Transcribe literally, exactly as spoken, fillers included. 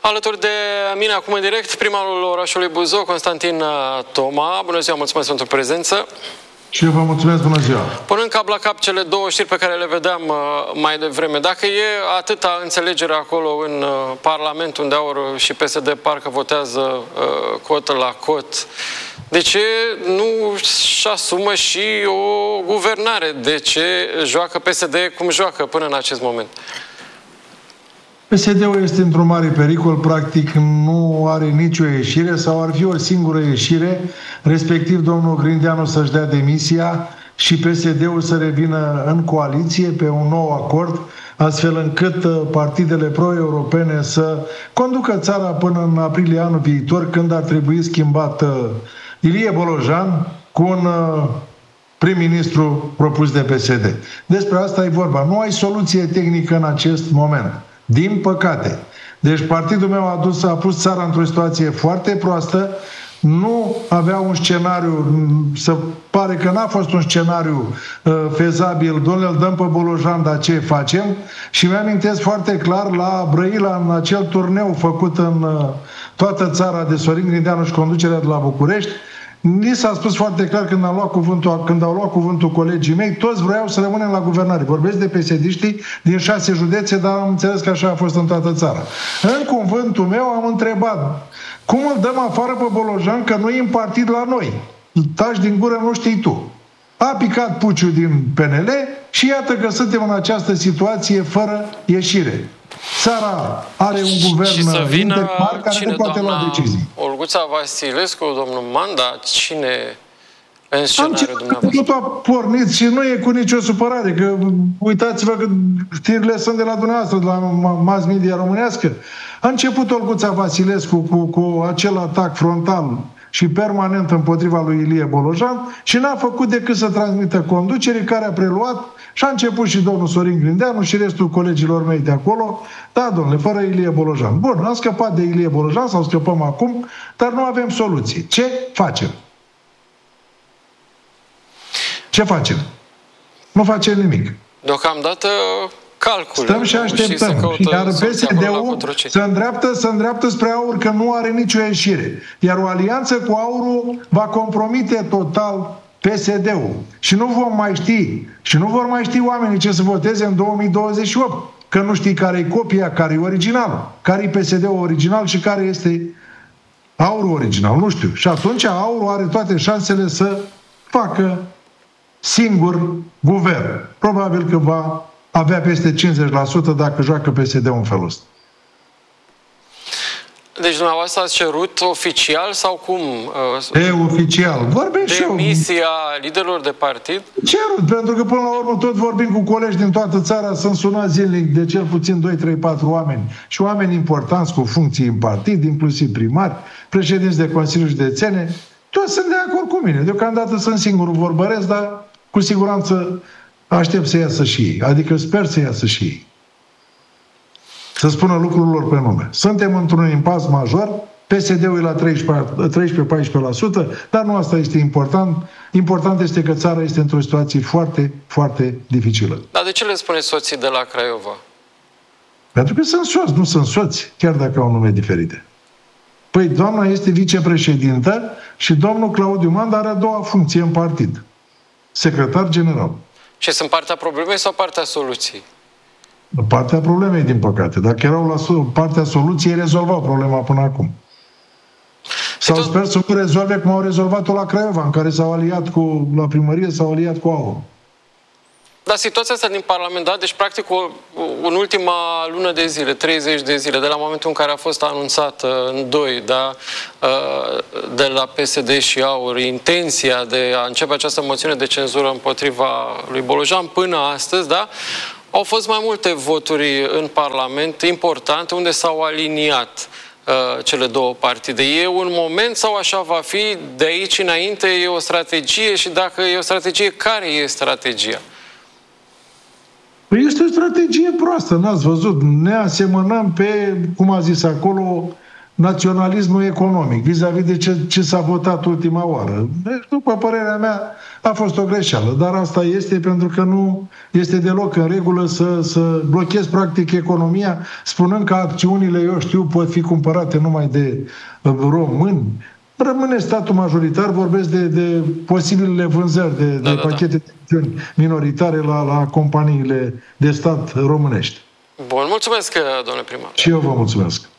Alături de mine acum în direct, primarul orașului Buzău, Constantin Toma. Bună ziua, mulțumesc pentru prezență. Și eu vă mulțumesc, bună ziua. Punând cap la cap cele două știri pe care le vedeam mai devreme, dacă e atâta înțelegere acolo în Parlament, unde Aur și P S D parcă votează cot la cot, de ce nu-și asumă și o guvernare? De ce joacă P S D cum joacă până în acest moment? P S D-ul este într-un mare pericol, practic nu are nicio ieșire sau ar fi o singură ieșire, respectiv domnul Grindeanu să-și dea demisia și P S D-ul să revină în coaliție pe un nou acord, astfel încât partidele pro-europene să conducă țara până în aprilie anul viitor, când ar trebui schimbat Ilie Bolojan cu un prim-ministru propus de P S D. Despre asta e vorba. Nu ai soluție tehnică în acest moment. Din păcate. Deci partidul meu a, dus, a pus țara într-o situație foarte proastă, nu avea un scenariu, să pare că n-a fost un scenariu uh, fezabil, domnule, îl dăm pe Bolojan, dar ce facem? Și mi-amintesc foarte clar la Brăila, în acel turneu făcut în uh, toată țara de Sorin Grindeanu și conducerea de la București, ni s-a spus foarte clar când, am luat cuvântul, când au luat cuvântul colegii mei, toți vreau să rămânem la guvernare. Vorbesc de P S D-știi din șase județe, dar am înțeles că așa a fost în toată țara. În cuvântul meu am întrebat, cum îl dăm afară pe Bolojan că nu e în partid la noi? Taci din gură, nu știi tu. A picat puciul din P N L și iată că suntem în această situație fără ieșire. Țara are un guvern intermar care nu poate lua decizii. Olguța Vasilescu, domnul Manda, cine în scenariul dumneavoastră? Totul a pornit și nu e cu nicio supărare, că uitați-vă că știrile sunt de la dumneavoastră, de la mass media românească. A început Olguța Vasilescu cu, cu acel atac frontal și permanent împotriva lui Ilie Bolojan și n-a făcut decât să transmită conducerii, care a preluat și a început și domnul Sorin Grindeanu și restul colegilor mei de acolo. Da, domnule, fără Ilie Bolojan. Bun, am scăpat de Ilie Bolojan sau scăpăm acum, dar nu avem soluții. Ce facem? Ce facem? Nu facem nimic. Deocamdată calcule. Stăm și așteptăm. Și iar P S D-ul se îndreaptă, se îndreaptă spre Aur, că nu are nicio ieșire. Iar o alianță cu Aurul va compromite total P S D-ul. Și nu vom mai ști, și nu vor mai ști oamenii ce să voteze în două mii douăzeci și opt. Că nu știi care e copia, care e originalul. Care e P S D-ul original și care este Aurul original. Nu știu. Și atunci Aurul are toate șansele să facă singur guvern. Probabil că va avea peste cincizeci la sută dacă joacă P S D-ul în felul ăsta. Deci dumneavoastră ați cerut oficial sau cum? E oficial. Vorbesc și eu. Demisia liderilor de partid? Cerut, pentru că până la urmă tot vorbim cu colegi din toată țara, sunt sunați zilnic de cel puțin doi, trei, patru oameni și oameni importanți cu funcții în partid, inclusiv primari, președinți de Consiliul Județene. Toți sunt de acord cu mine. Deocamdată sunt singurul vorbăresc, dar cu siguranță aștept să iasă și ei. Adică sper să iasă și ei. Să spună lucrurilor pe nume. Suntem într-un impas major, P S D-ul e la treisprezece paisprezece la sută, dar nu asta este important. Important este că țara este într-o situație foarte, foarte dificilă. Dar de ce le spuneți soții de la Craiova? Pentru că sunt soți, nu sunt soți, chiar dacă au nume diferite. Păi doamna este vicepreședintă și domnul Claudiu Manda are a doua funcție în partid. Secretar general. Și sunt partea problemei sau partea soluției? Partea problemei, din păcate. Dacă erau la partea soluției, rezolvau problema până acum. Sau tot... sper să nu rezolve cum au rezolvat-o la Craiova, în care s-au aliat cu, la primărie, s-au aliat cu Aur. Dar situația asta din Parlament, da? Deci practic o, în ultima lună de zile, treizeci de zile, de la momentul în care a fost anunțat în doi, da, de la P S D și Aur, intenția de a începe această moțiune de cenzură împotriva lui Bolojan, până astăzi, da, au fost mai multe voturi în Parlament importante unde s-au aliniat uh, cele două partide. E un moment sau așa va fi? De aici înainte e o strategie și dacă e o strategie, care e strategia? Este o strategie proastă, n-ați văzut. Ne asemănăm pe, cum a zis acolo, naționalismul economic, vis-a-vis de ce, ce s-a votat ultima oară. Deci, după părerea mea, a fost o greșeală, dar asta este pentru că nu este deloc în regulă să, să blochezi practic economia, spunând că acțiunile, eu știu, pot fi cumpărate numai de români. Rămâne statul majoritar, vorbesc de, de posibilele vânzări de, da, de da, pachete da. de acțiuni minoritare la, la companiile de stat românești. Bun, mulțumesc, domnule primar. Și eu vă mulțumesc.